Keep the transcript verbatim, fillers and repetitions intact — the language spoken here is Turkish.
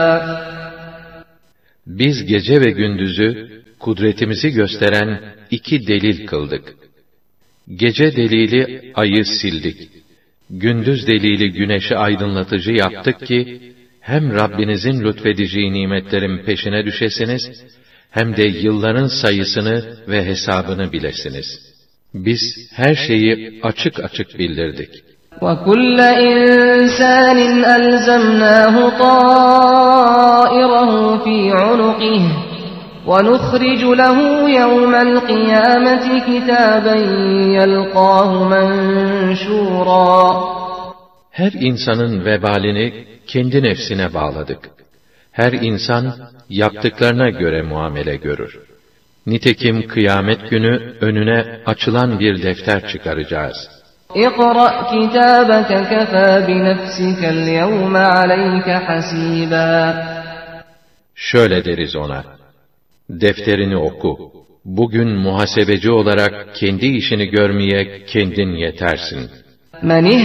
Biz gece ve gündüzü kudretimizi gösteren iki delil kıldık. Gece delili ayı sildik. Gündüz delili güneşi aydınlatıcı yaptık ki, hem Rabbinizin lütfedeceği nimetlerin peşine düşesiniz, hem de yılların sayısını ve hesabını bilesiniz. Biz her şeyi açık açık bildirdik. وَكُلَّ إِنسَانٍ أَلْزَمْنَاهُ طَائِرَهُ فِي عُنُقِهِ وَنُخْرِجُ لَهُ يَوْمَ الْقِيَامَةِ كِتَابًا يَلْقَاهُ مَنْشُورًا. Her insanın vebalini kendi nefsine bağladık. Her insan yaptıklarına göre muamele görür. Nitekim kıyamet günü önüne açılan bir defter çıkaracağız. اقْرَأْ كِتَابَكَ كَفَى بِنَفْسِكَ الْيَوْمَ عَلَيْكَ حَسِيبًا. Şöyle deriz ona: defterini oku. Bugün muhasebeci olarak kendi işini görmeye kendin yetersin.